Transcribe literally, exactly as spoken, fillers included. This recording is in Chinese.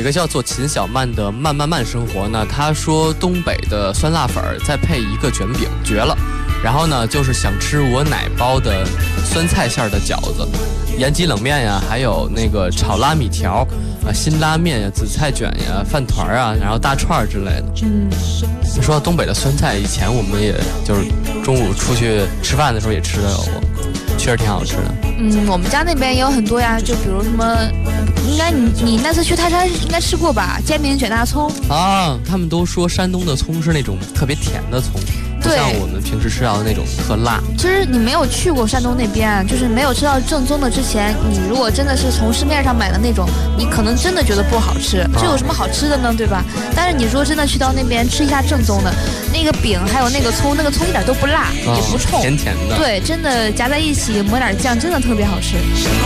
一个叫做秦小曼的慢慢慢生活呢，他说东北的酸辣粉再配一个卷饼绝了。然后呢，就是想吃我奶包的酸菜馅的饺子、延吉冷面呀，还有那个炒拉米条啊、辛拉面呀、紫菜卷呀、饭团啊，然后大串之类的。 嗯， 说到东北的酸菜，以前我们也就是中午出去吃饭的时候也吃的过，确实挺好吃的。 嗯，我们家那边也有很多呀，就比如什么，应该你你那次去泰山应该吃过吧？煎饼卷大葱啊，他们都说山东的葱是那种特别甜的葱。不像我们平时吃到的那种特辣。 其实你没有去过山东那边，就是没有吃到正宗的之前，你如果真的是从市面上买的那种，你可能真的觉得不好吃。这有什么好吃的呢，对吧？但是你如果真的去到那边吃一下正宗的，那个饼还有那个葱，那个葱一点都不辣，也不冲， 甜甜的。 对，真的夹在一起抹点酱，真的特别好吃。